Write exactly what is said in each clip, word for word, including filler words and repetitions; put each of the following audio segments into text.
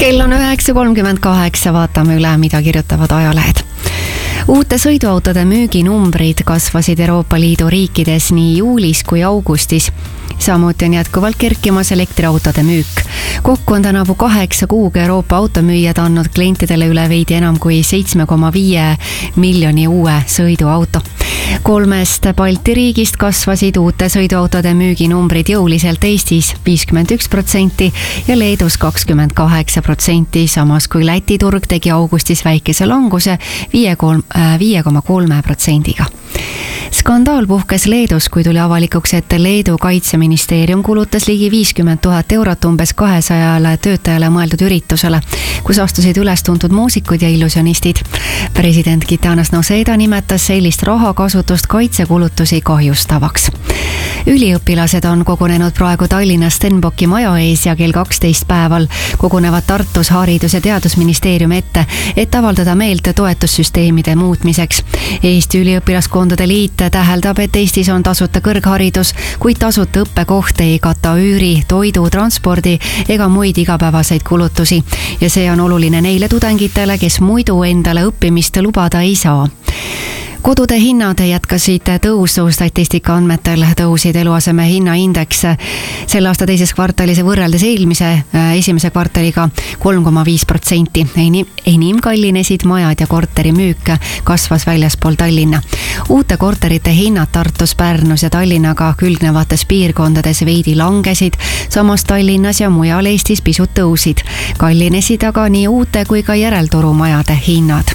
Kell on üheksa kolmkümmend kaheksa, vaatame üle, mida kirjutavad ajalehed. Uute sõiduautode müüginumbrid kasvasid Euroopa Liidu riikides nii juulis kui augustis. Samuti on jätkuvalt kerkimas elektriautode müük. Kokku on tänavu kaheksa kuuga Euroopa automüüjad andnud klientidele üle veidi enam kui seitse koma viis miljoni uue sõiduauto. Kolmest Balti riigist kasvasid uute sõiduautode müüginumbrid jõuliselt Eestis viiskümmend üks protsenti ja Leedus kakskümmend kaheksa protsenti, samas kui Läti turg tegi augustis väikese languse viie koma kolme protsendiga. Skandaal puhkes Leedus, kui tuli avalikuks, et Leedu kaitseministeerium kulutas ligi viiskümmend tuhat eurot umbes kahesajale töötajale mõeldud üritusele, kus astusid üles tuntud muusikud ja illusionistid. President Gitanas Nauseda nimetas sellist rahakasutust kaitsekulutusi kahjustavaks. Üliõpilased on kogunenud praegu Tallinnas Stenbocki maja ees ja kell kaksteist päeval kogunevad Tartus Haridus- ja Teadusministeeriumi ette, et avaldada meelt toetussüsteemide muutmiseks. Eesti üliõpilaskondade liit täheldab, et Eestis on tasuta kõrgharidus, kuid tasuta õppekoht ei kata üüri, toidu, transpordi ega muid igapäevaseid kulutusi. Ja see on oluline neile tudengitele, kes muidu endale õppimist lubada ei saa. Kodude hinnad jätkasid tõusu, statistika andmetel tõusid eluaseme hinnaindeks selle aasta teises kvartalis võrreldes eelmise esimese kvartaliga kolm koma viis protsenti. Enim, enim kallinesid majad ja korteri müük kasvas väljaspool Tallinna. Uute korterite hinnad Tartus, Pärnus ja Tallinnaga külgnevates piirkondades veidi langesid, samas Tallinnas ja mujal Eestis pisut tõusid. Kallinesid aga nii uute kui ka järelturumajade hinnad.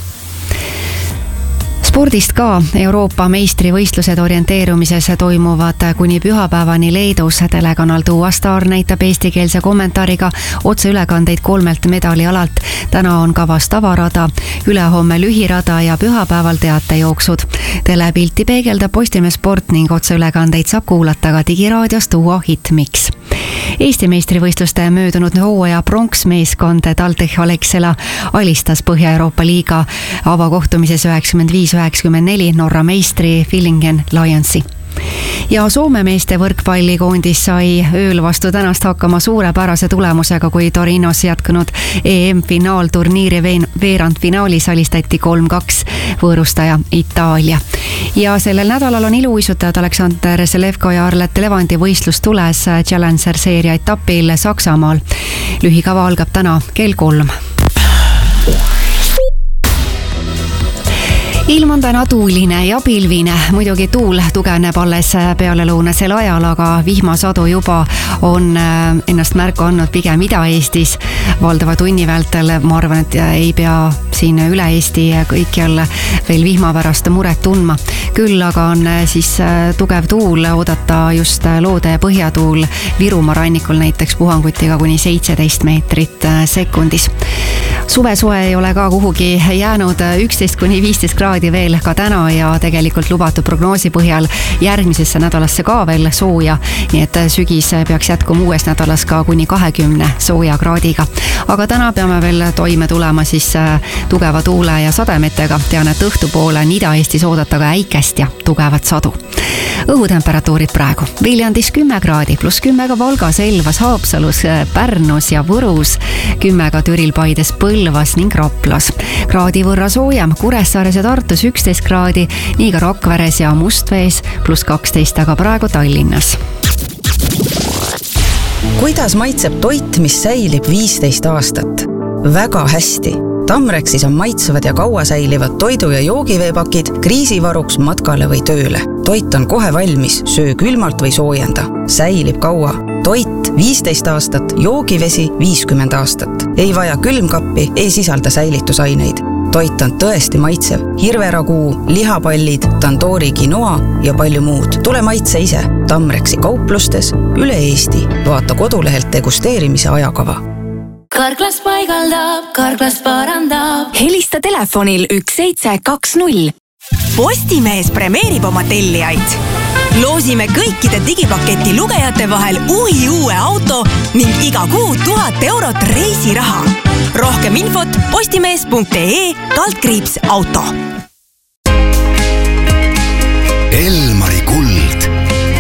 Spordist ka. Euroopa meistrivõistlused orienteerumises toimuvad kuni pühapäevani Leedus. Telekanal Tuua Star näitab eestikeelse kommentaariga otseülekandeid kolmelt medalialalt. Täna on kavas tavarada, ülehomme lühirada ja pühapäeval teatejooksud. Telepilti peegeldab Postimees Sport ning otseülekandeid saab kuulata ka digiraadios Tuua Hitmix. Eesti meistrivõistluste möödunud hooaja pronksmeeskond TalTech Alexela alistas Põhja-Euroopa liiga avakohtumises üheksakümmend viis üheksakümmend neli Norra meistri Villingen Lionsi. Ja Soome meeste võrkpallikoondis sai ööl vastu tänast hakkama suurepärase tulemusega, kui Torinos jätkunud E M-finaalturniiri veerandfinaalis alistati kolm kaks võõrustaja Itaalia. Ja sellel nädalal on iluuisutajad Aleksander Selevko ja Arlet Levanti võistlus tules Challenger seeria etapil Saksamaal. Lühikava algab täna kell kolm. Ilm on täna tuuline ja pilvine. Muidugi tuul tugevneb alles pealelõunasel ajal, aga vihmasadu juba on ennast märku andnud pigem Ida-Eestis. Valdava tunni vältel, ma arvan, et ei pea siin üle Eesti kõikjal veel vihma pärast muret tundma. Küll aga on siis tugev tuul oodata just loode põhjatuul Virumaa rannikul näiteks puhangutiga kuni seitseteist meetrit sekundis. Suvesoe ei ole ka kuhugi jäänud, üksteist kuni viisteist kraadi veel ka täna ja tegelikult lubatud prognoosi põhjal järgmisesse nädalasse ka veel sooja, nii et sügis peaks jätkuma uues nädalas ka kuni kahekümne sooja kraadiga. Aga täna peame veel toime tulema siis tugeva tuule ja sademetega. Tean, et õhtupoole on Ida-Eestis oodata ka äikest ja tugevat sadu. Õhutemperatuurid praegu. Viljandis kümme kraadi, pluss kümme ka Valgas, Elvas, Haapsalus, Pärnus ja Võrus, kümme ka Türil, Paides, Põlvas ning Raplas. Kraadi võrra soojem Kuressaares ja Tartus üksteist kraadi, nii ka Rakveres ja Mustvees, pluss kaksteist aga praegu Tallinnas. Kuidas maitseb toit, mis säilib viisteist aastat? Väga hästi. Tamrexis on maitsevad ja kaua säilivad toidu- ja joogiveepakid kriisivaruks matkale või tööle. Toit on kohe valmis, söö külmalt või soojenda. Säilib kaua. Toit viisteist aastat, joogivesi viiskümmend aastat. Ei vaja külmkappi, ei sisalda säilitusaineid. Toit on tõesti maitsev. Hirveraguu, lihapallid, tandoori quinoa ja palju muud. Tule maitse ise. Tamrexi kauplustes üle Eesti. Vaata kodulehelt degusteerimise ajakava. Karklas paigaldab, Karklas parandab. Helista telefonil üks seitse kaks null. Postimees premeerib oma tellijaid. Loosime kõikide digipaketi lugejate vahel uhi uue auto ning iga kuu tuhat eurot reisiraha. Rohkem infot postimees punkt ee kaldkriips auto.